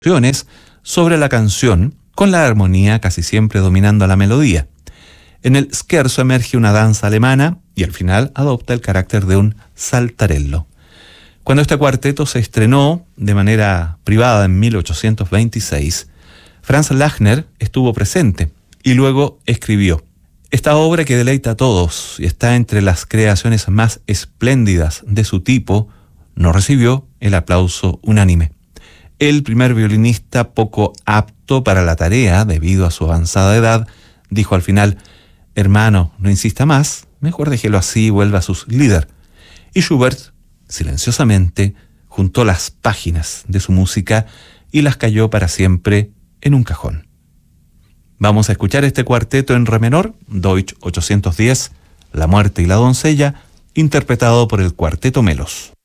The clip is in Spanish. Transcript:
sobre la canción, con la armonía casi siempre dominando la melodía. En el scherzo emerge una danza alemana y al final adopta el carácter de un saltarello. Cuando este cuarteto se estrenó de manera privada en 1826, Franz Lachner estuvo presente y luego escribió: esta obra que deleita a todos y está entre las creaciones más espléndidas de su tipo, no recibió el aplauso unánime. El primer violinista, poco apto para la tarea debido a su avanzada edad, dijo al final: hermano, no insista más, mejor déjelo así y vuelva a sus Lieder. Y Schubert, silenciosamente, juntó las páginas de su música y las cayó para siempre en un cajón. Vamos a escuchar este cuarteto en re menor, Deutsch 810, La muerte y la doncella, interpretado por el Cuarteto Melos.